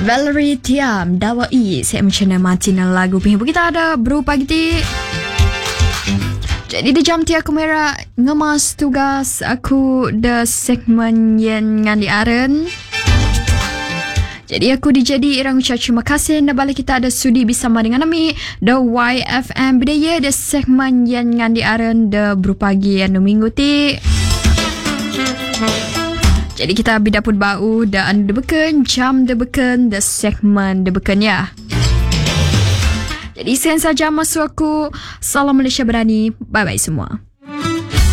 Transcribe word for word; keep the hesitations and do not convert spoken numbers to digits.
Valerie Tiam Dawai saya macam Martina lagu pihak kita ada berupa gitu. Jadi di jam ti aku merah ngemas tugas aku the segmen yang ngandi aren. Jadi aku dijadi orang ucap terima kasih na balik kita ada sudi bersama dengan kami the Y F M Bidaya the segmen yang ngandi aren the berupagi yang minggu ti. Jadi kita bidaput bau dan debeken jam debeken the segmen debeken ya. Jadi sen saja masuk aku. Salam Malaysia Berani. Bye bye semua.